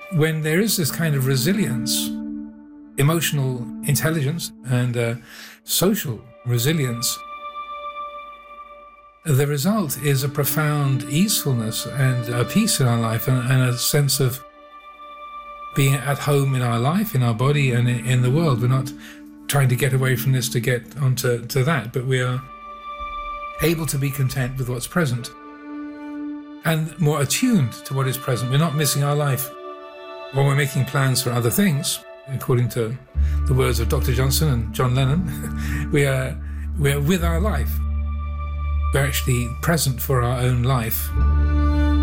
when there is this kind of resilience, emotional intelligence and social resilience, the result is a profound easefulness and a peace in our life and a sense of being at home in our life, in our body and in the world. We're not trying to get away from this to get onto that, but we are able to be content with what's present and more attuned to what is present. We're not missing our life when we're making plans for other things. According to the words of Dr. Johnson and John Lennon, we are with our life. We're actually present for our own life.